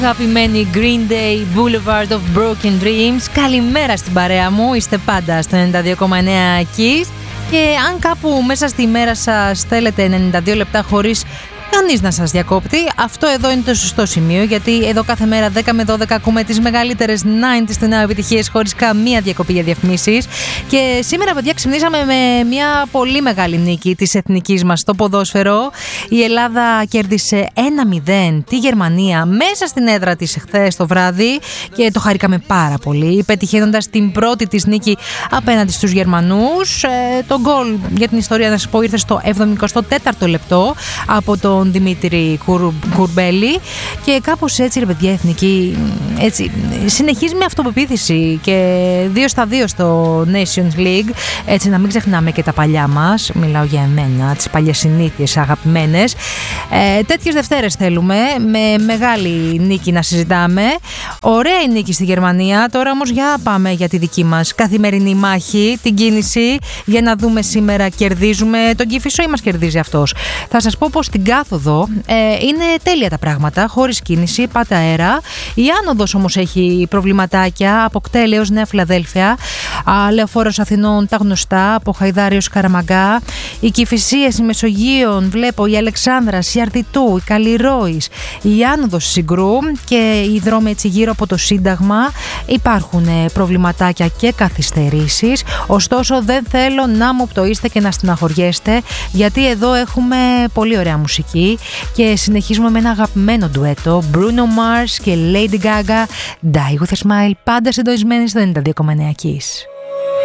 Αγαπημένη Green Day, Boulevard of Broken Dreams. Καλημέρα στην παρέα μου, είστε πάντα στο 92,9 Kiss. Και αν κάπου μέσα στη μέρα σας θέλετε 92 λεπτά χωρίς κανείς να σας διακόπτει, αυτό εδώ είναι το σωστό σημείο, γιατί εδώ κάθε μέρα 10 με 12 ακούμε τις μεγαλύτερες 90's του νέου επιτυχίες χωρίς καμία διακοπή για διαφημίσεις. Και σήμερα, παιδιά, ξυπνήσαμε με μια πολύ μεγάλη νίκη της εθνικής μας στο ποδόσφαιρο. Η Ελλάδα κέρδισε 1-0 τη Γερμανία μέσα στην έδρα της χθες το βράδυ και το χαρήκαμε πάρα πολύ, πετυχαίνοντας την πρώτη της νίκη απέναντι στους Γερμανούς. Το γκολ για την ιστορία, να σας πω, ήρθε στο 74ο λεπτό από τον Δημήτρη Κουρμπέλη και κάπως έτσι, ρε παιδιά, εθνική έτσι συνεχίζει με αυτοπεποίθηση και 2-2 στο Nations League, έτσι να μην ξεχνάμε και τα παλιά μας, μιλάω για εμένα, τις παλιές συνήθειες αγαπημένες. Τέτοιες Δευτέρες θέλουμε, με μεγάλη νίκη να συζητάμε. Ωραία η νίκη στη Γερμανία. Τώρα όμως για πάμε για τη δική μας καθημερινή μάχη, την κίνηση, για να δούμε σήμερα κερδίζουμε τον Κηφισό ή μας κερδίζει αυτός. Θα σας πω πως στην κάθοδο είναι τέλεια τα πράγματα, χωρίς κίνηση, πάτα αέρα. Η άνοδος όμως έχει προβληματάκια από Κτέλ έως Νέα Φιλαδέλφια, Λεωφόρος Αθηνών τα γνωστά, από Χαϊδάριος Καραμαγκά, οι Κηφισίες, η Μεσογείων, βλέπω η Αλεξάνδρας, η Αρτιτού, η Καλλιρόης, η άνοδος Συγκρού και οι δρόμοι έτσι γύρω από το Σύνταγμα. Υπάρχουν προβληματάκια και καθυστερήσεις, ωστόσο δεν θέλω να μου πτωείστε και να στεναχωριέστε, γιατί εδώ έχουμε πολύ ωραία μουσική και συνεχίζουμε με ένα αγαπημένο ντουέτο, Bruno Mars και Lady Gaga, Die With A Smile, πάντα συντονισμένοι στο 92,9 Kiss.